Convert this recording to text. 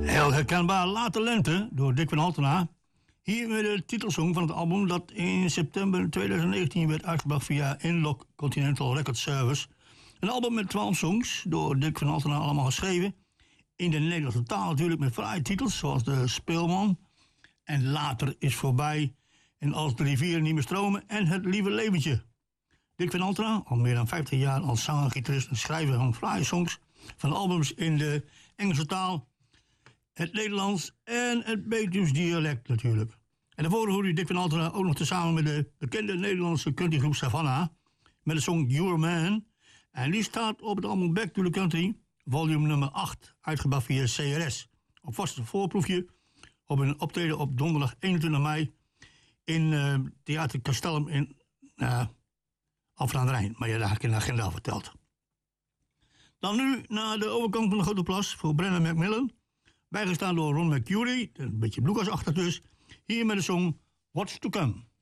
Heel herkenbaar Late Lente door Dick van Altena. Hier met de titelsong van het album dat in september 2019 werd uitgebracht via Inlock Continental Record Service. Een album met 12 songs door Dick van Altena allemaal geschreven. In de Nederlandse taal natuurlijk met fraaie titels zoals De Speelman en Later is voorbij en Als de rivieren niet meer stromen en Het lieve leventje. Dick van Altena, al meer dan 50 jaar als zanger, gitarist en schrijver van fraaie songs van albums in de Engelse taal, het Nederlands en het Betuws dialect natuurlijk. En daarvoor hoorde u Dick van Altena ook nog tezamen met de bekende Nederlandse countrygroep Savannah met de song Your Man. En die staat op het album Back to the Country, volume nummer 8, uitgebracht via CRS. Op vast een voorproefje op een optreden op donderdag 21 mei in Theater Castellum in Alphen aan de Rijn. Maar ja, daar heb ik in de agenda verteld. Dan nu naar de overkant van de Grote Plas voor Brennan Macmillan. Bijgestaan door Ron McCurry, een beetje bluegrass-achtig dus. Hier met de song What's to Come.